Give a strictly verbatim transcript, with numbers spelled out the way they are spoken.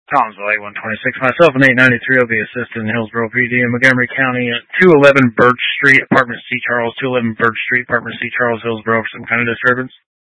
Thomasville, eight one two six. Myself, an eight ninety-three, will be assisted in Hillsborough P D in Montgomery County at two eleven Birch Street, Apartment C, Charles, two eleven Birch Street, Apartment C, Charles, Hillsborough, for some kind of disturbance.